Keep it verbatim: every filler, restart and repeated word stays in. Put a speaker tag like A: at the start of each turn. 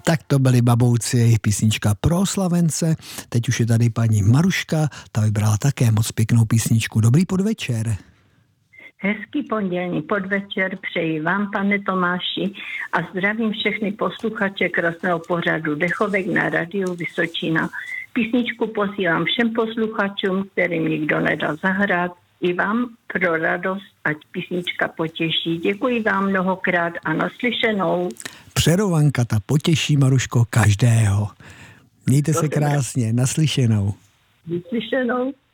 A: Tak to byly Babouci, písnička pro oslavence. Teď už je tady paní Maruška, ta vybrala také moc pěknou písničku. Dobrý podvečer.
B: Hezký pondělní podvečer přeji vám, pane Tomáši, a zdravím všechny posluchače krásného pořadu Dechovek na Radiu Vysočina. Písničku posílám všem posluchačům, kterým nikdo nedal zahrát, i vám pro radost, ať písnička potěší. Děkuji vám mnohokrát a naslyšenou.
A: Přerovanka ta potěší, Maruško, každého. Mějte se krásně, naslyšenou.
B: Naslyšenou.